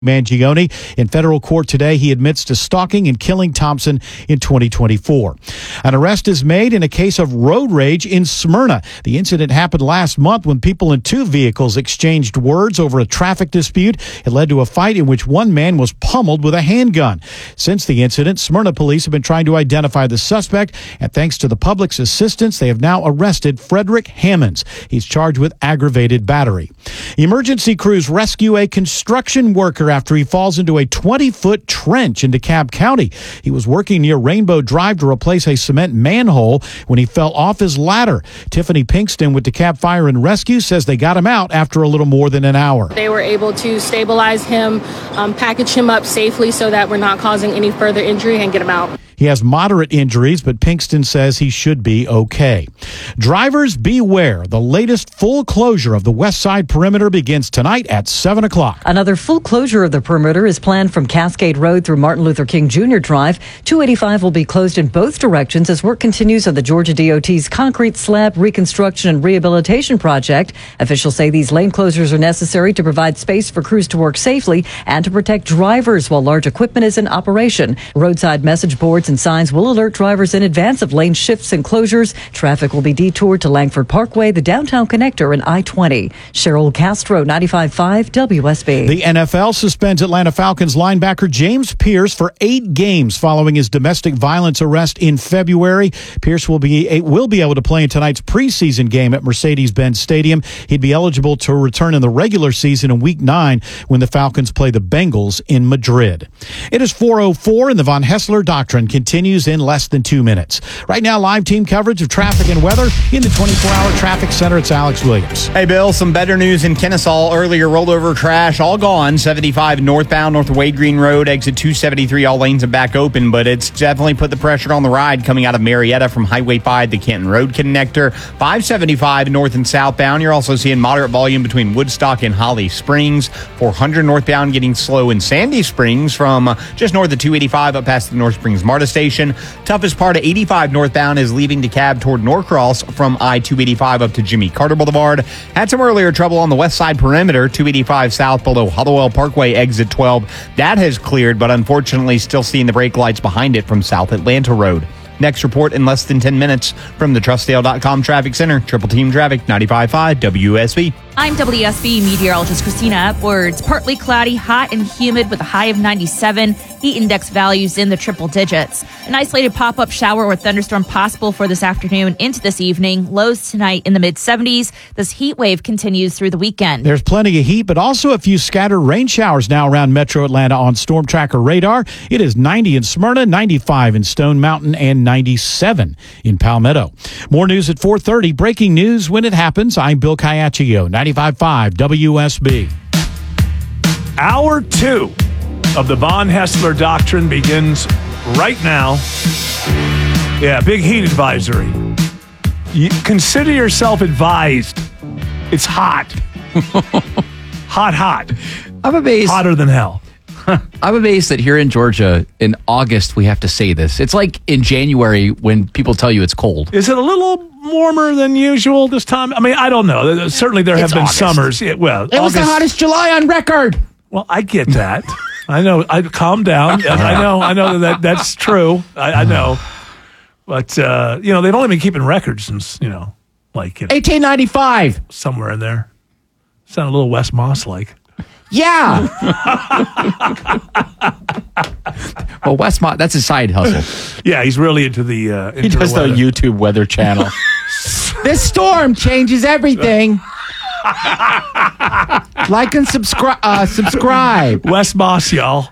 Mangione. In federal court today, he admits to stalking and killing Thompson in 2024. An arrest is made in a case of road rage in Smyrna. The incident happened last month when people in two vehicles exchanged words over a traffic dispute. It led to a fight in which one man was pummeled with a handgun. Since the incident, Smyrna police have been trying to identify the suspect, and thanks to the public's assistance, they have now arrested Frederick Hammonds. He's charged with aggravated battery. Emergency crews rescue a construction worker after he falls into a 20-foot trench in DeKalb County. He was working near Rainbow Drive to replace a cement manhole when he fell off his ladder. Tiffany Pinkston with DeKalb Fire and Rescue says they got him out after a little more than an hour. They were able to stabilize him, package him up safely so that we're not causing any further injury, and get him out. He has moderate injuries, but Pinkston says he should be okay. Drivers beware. The latest full closure of the West Side Perimeter begins tonight at 7 o'clock. Another full closure of the perimeter is planned from Cascade Road through Martin Luther King Jr. Drive. 285 will be closed in both directions as work continues on the Georgia DOT's concrete slab reconstruction and rehabilitation project. Officials say these lane closures are necessary to provide space for crews to work safely and to protect drivers while large equipment is in operation. Roadside message boards and signs will alert drivers in advance of lane shifts and closures. Traffic will be detoured to Langford Parkway, the downtown connector, and I-20. Cheryl Castro, 95.5 WSB. The NFL suspends Atlanta Falcons linebacker James Pierce for 8 games following his domestic violence arrest in February. Pierce will be able to play in tonight's preseason game at Mercedes-Benz Stadium. He'd be eligible to return in the regular season in Week 9 when the Falcons play the Bengals in Madrid. It is 4:04 and the Von Hessler Doctrine continues in less than 2 minutes. Right now, live team coverage of traffic and weather in the 24-hour traffic center. It's Alex Williams. Hey, Bill, some better news in Kennesaw. Earlier rolled-over crash, all gone. 75 northbound, north of Wade Green Road, exit 273, all lanes are back open, but it's definitely put the pressure on the ride coming out of Marietta from Highway 5, the Canton Road connector. 575 north and southbound. You're also seeing moderate volume between Woodstock and Holly Springs. 400 northbound getting slow in Sandy Springs from just north of 285 up past the North Springs MARTA station. Toughest part of 85 northbound is leaving DeKalb toward Norcross from I-285 up to Jimmy Carter Boulevard. Had some earlier trouble on the west side perimeter, 285 south below Hollowell Parkway, exit 12. That has cleared, but unfortunately still seeing the brake lights behind it from South Atlanta Road. Next report in less than 10 minutes from the TrustDale.com Traffic Center. Triple Team Traffic, 95.5 WSB. I'm WSB meteorologist Christina Edwards. Partly cloudy, hot and humid with a high of 97. Heat index values in the triple digits. An isolated pop-up shower or thunderstorm possible for this afternoon into this evening. Lows tonight in the mid-70s. This heat wave continues through the weekend. There's plenty of heat, but also a few scattered rain showers now around Metro Atlanta on Storm Tracker radar. It is 90 in Smyrna, 95 in Stone Mountain, and 97 in Palmetto. More news at 4:30. Breaking news when it happens. I'm Bill Caiaccio, 95.5 WSB. Hour 2 of the Von Hessler Doctrine begins right now. Yeah, big heat advisory. Consider yourself advised. It's hot. Hot. I'm amazed. Hotter than hell. I'm amazed that here in Georgia, in August, we have to say this. It's like in January when people tell you it's cold. Is it a little warmer than usual this time? I mean, I don't know. Certainly there have been August. summers. It was the hottest July on record. Well, I get that. I know. Calm down. I know that's true. I know. But, they've only been keeping records since, 1895. Somewhere in there. Sound a little Wes Moss-like. Yeah. Well, Wes Moss, that's his side hustle. Yeah, he's really into the He does the YouTube Weather Channel. This storm changes everything. Like and subscribe. Wes Moss, y'all.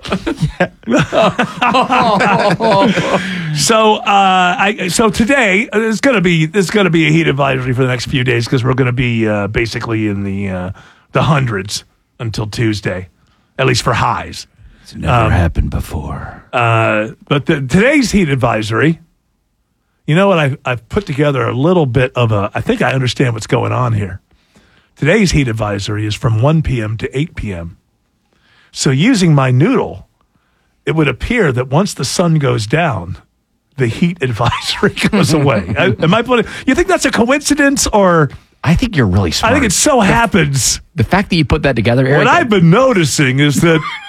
So today there's going to be a heat advisory for the next few days because we're going to be basically in the hundreds until Tuesday, at least for highs. It's never happened before. But today's heat advisory, you know what? I've put together a little bit of I think I understand what's going on here. Today's heat advisory is from 1 p.m. to 8 p.m. So using my noodle, it would appear that once the sun goes down, the heat advisory goes away. You think that's a coincidence or... I think you're really smart. I think it so happens. The fact that you put that together, Eric. What I've been noticing is that